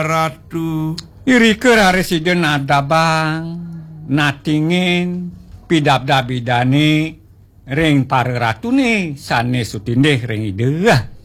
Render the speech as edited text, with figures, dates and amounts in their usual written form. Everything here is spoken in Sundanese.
Ratu iri ke residen ada bang natingin pidabda bidani ring pare ratu nih sane sutindeh ring ide